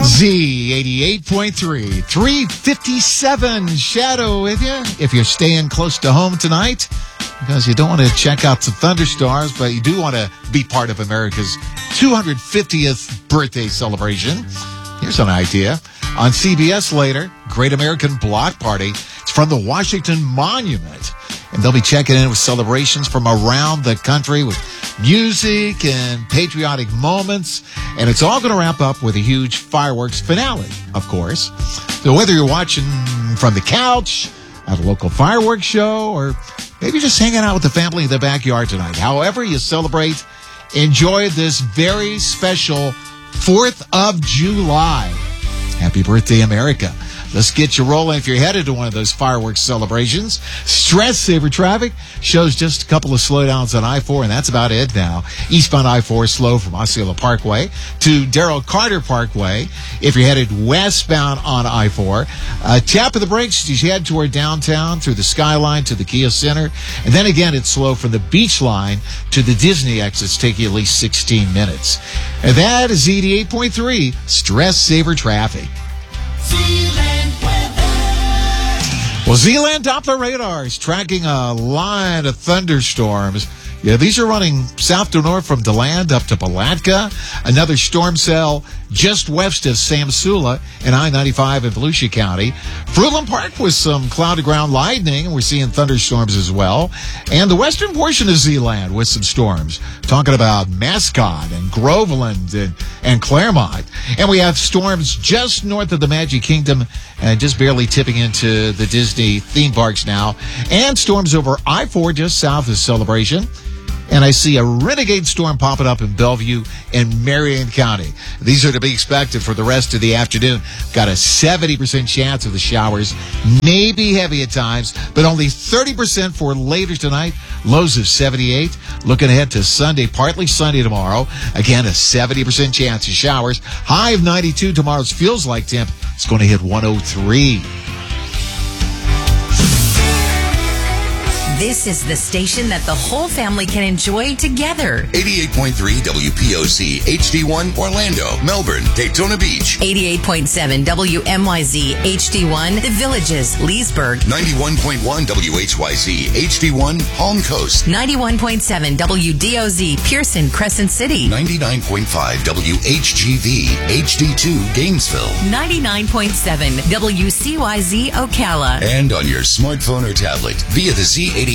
Z88.3, 357 Shadow with you. If you're staying close to home tonight, because you don't want to check out some thunderstorms, but you do want to be part of America's 250th birthday celebration. Here's an idea. On CBS later, Great American Block Party. It's from the Washington Monument. And they'll be checking in with celebrations from around the country with music and patriotic moments. And it's all going to wrap up with a huge fireworks finale, of course. So whether you're watching from the couch, at a local fireworks show, or maybe just hanging out with the family in the backyard tonight, however you celebrate, enjoy this very special 4th of July. Happy birthday, America. Let's get you rolling if you're headed to one of those fireworks celebrations. Stress Saver traffic shows just a couple of slowdowns on I-4, and that's about it now. Eastbound I-4 slow from Osceola Parkway to Darrell Carter Parkway. If you're headed westbound on I-4, tap of the brakes as you head toward downtown through the Skyline to the Kia Center. And then again, it's slow from the Beach Line to the Disney exits, taking at least 16 minutes. And that is Z88.3 Stress Saver traffic. Well, Zealand Doppler radar is tracking a line of thunderstorms. Yeah, these are running south to north from DeLand up to Palatka. Another storm cell just west of Samsula and I-95 in Volusia County. Fruitland Park with some cloud-to-ground lightning, and we're seeing thunderstorms as well. And the western portion of Zealand with some storms. Talking about Mascot and Groveland and Claremont. And we have storms just north of the Magic Kingdom and just barely tipping into the Disney theme parks now. And storms over I-4 just south of Celebration. And I see a renegade storm popping up in Bellevue and Marion County. These are to be expected for the rest of the afternoon. Got a 70% chance of the showers, maybe heavy at times, but only 30% for later tonight. Lows of 78. Looking ahead to Sunday, partly sunny tomorrow. Again, a 70% chance of showers. High of 92. Tomorrow's feels like temp. It's going to hit 103. This is the station that the whole family can enjoy together. 88.3 WPOC, HD1, Orlando, Melbourne, Daytona Beach. 88.7 WMYZ, HD1, The Villages, Leesburg. 91.1 WHYZ, HD1, Palm Coast. 91.7 WDOZ, Pearson, Crescent City. 99.5 WHGV, HD2, Gainesville. 99.7 WCYZ, Ocala. And on your smartphone or tablet via the Z88